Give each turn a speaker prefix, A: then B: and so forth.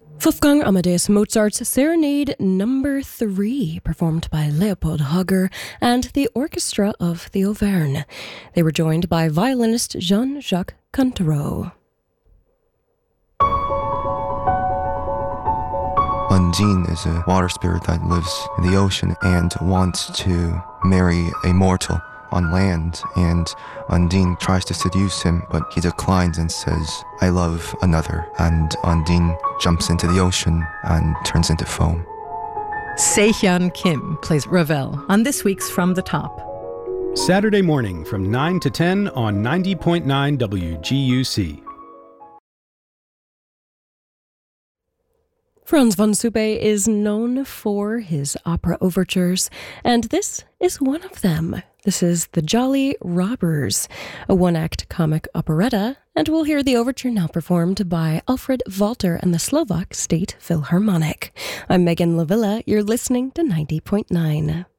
A: Wolfgang Amadeus Mozart's Serenade No. 3, performed by Leopold Hager and the Orchestra of the Auvergne. They were joined by violinist Jean-Jacques Cantereau.
B: Undine is a water spirit that lives in the ocean and wants to marry a mortal on land, and Undine tries to seduce him, but he declines and says, "I love another," and Undine jumps into the ocean and turns into foam.
C: Se-Hyun Kim plays Ravel on this week's From the Top.
D: Saturday morning from 9 to 10 on 90.9 WGUC.
A: Franz von Suppe is known for his opera overtures, and this is one of them. This is The Jolly Robbers, a one-act comic operetta, and we'll hear the overture now performed by Alfred Walter and the Slovak State Philharmonic. I'm Megan Lavilla. You're listening to 90.9.